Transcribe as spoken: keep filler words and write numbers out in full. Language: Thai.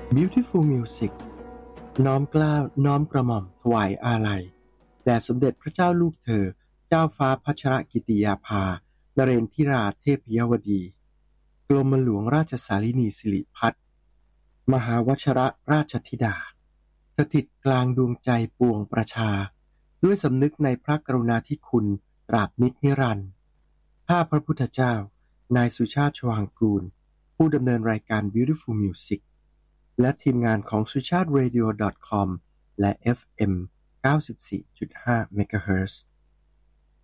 Beautiful Music น้อมเกล้าน้อมกระหม่อมถวายอาลัยแด่สมเด็จพระเจ้าลูกเธอเจ้าฟ้าพัชรกิติยาภานเรนทิราเทพยวดีกรมหลวงราชสารินีสิริพัฒน์มหาวชรราชธิดาสถิตกลางดวงใจปวงประชาด้วยสำนึกในพระกรุณาธิคุณตราบนิจนิรันดร์ข้าพระพุทธเจ้านายสุชาติ ชวางกูลผู้ดำเนินรายการ Beautiful Music และทีมงานของ สุชาติเรดิโอ ดอท คอม และ เอฟ เอ็ม เก้าสิบสี่จุดห้า เมกะเฮิรตซ์